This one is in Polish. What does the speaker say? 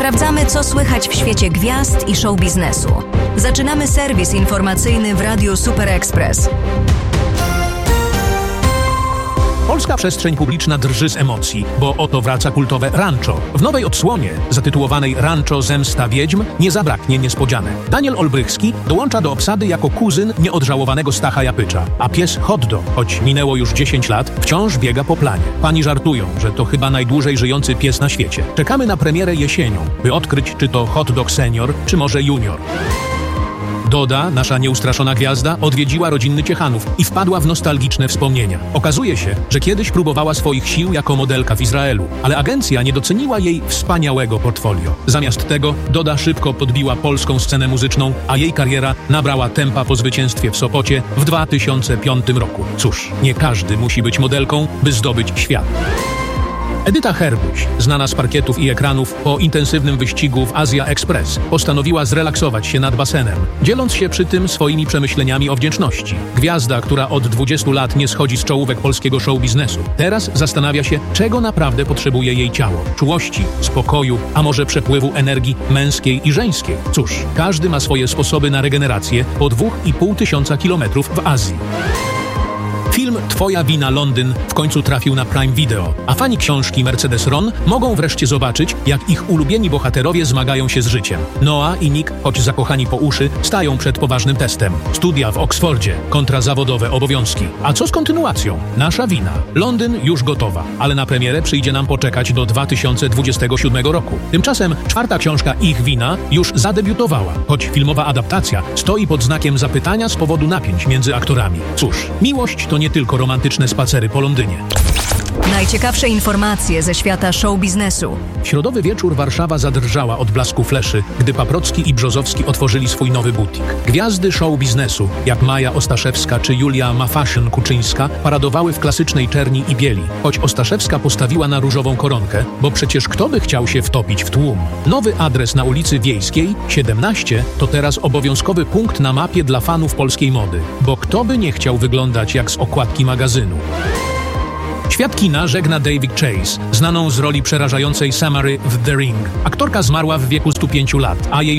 Sprawdzamy, co słychać w świecie gwiazd i show biznesu. Zaczynamy serwis informacyjny w Radiu Super Express. Polska przestrzeń publiczna drży z emocji, bo oto wraca kultowe Rancho. W nowej odsłonie, zatytułowanej Rancho Zemsta Wiedźm, nie zabraknie niespodzianek. Daniel Olbrychski dołącza do obsady jako kuzyn nieodżałowanego Stacha Japycza, a pies Hotdog, choć minęło już 10 lat, wciąż biega po planie. Pani żartują, że to chyba najdłużej żyjący pies na świecie. Czekamy na premierę jesienią, by odkryć, czy to Hotdog senior, czy może junior. Doda, nasza nieustraszona gwiazda, odwiedziła rodzinny Ciechanów i wpadła w nostalgiczne wspomnienia. Okazuje się, że kiedyś próbowała swoich sił jako modelka w Izraelu, ale agencja nie doceniła jej wspaniałego portfolio. Zamiast tego Doda szybko podbiła polską scenę muzyczną, a jej kariera nabrała tempa po zwycięstwie w Sopocie w 2005 roku. Cóż, nie każdy musi być modelką, by zdobyć świat. Edyta Herbuś, znana z parkietów i ekranów po intensywnym wyścigu w Asia Express, postanowiła zrelaksować się nad basenem, dzieląc się przy tym swoimi przemyśleniami o wdzięczności. Gwiazda, która od 20 lat nie schodzi z czołówek polskiego show biznesu, teraz zastanawia się, czego naprawdę potrzebuje jej ciało. Czułości, spokoju, a może przepływu energii męskiej i żeńskiej. Cóż, każdy ma swoje sposoby na regenerację po 2500 kilometrów w Azji. Film Twoja wina Londyn w końcu trafił na Prime Video, a fani książki Mercedes Ron mogą wreszcie zobaczyć, jak ich ulubieni bohaterowie zmagają się z życiem. Noah i Nick, choć zakochani po uszy, stają przed poważnym testem. Studia w Oksfordzie kontra zawodowe obowiązki. A co z kontynuacją? Nasza wina. Londyn już gotowa, ale na premierę przyjdzie nam poczekać do 2027 roku. Tymczasem czwarta książka Ich wina już zadebiutowała, choć filmowa adaptacja stoi pod znakiem zapytania z powodu napięć między aktorami. Cóż, miłość to nie tylko romantyczne spacery po Londynie. Najciekawsze informacje ze świata show biznesu. W środowy wieczór Warszawa zadrżała od blasku fleszy, gdy Paprocki i Brzozowski otworzyli swój nowy butik. Gwiazdy show biznesu, jak Maja Ostaszewska czy Julia Mafaszyn-Kuczyńska, paradowały w klasycznej czerni i bieli, choć Ostaszewska postawiła na różową koronkę, bo przecież kto by chciał się wtopić w tłum? Nowy adres na ulicy Wiejskiej, 17, to teraz obowiązkowy punkt na mapie dla fanów polskiej mody, bo kto by nie chciał wyglądać jak z okładki magazynu? Świat kina żegna David Chase, znaną z roli przerażającej Samary w The Ring. Aktorka zmarła w wieku 105 lat, a jej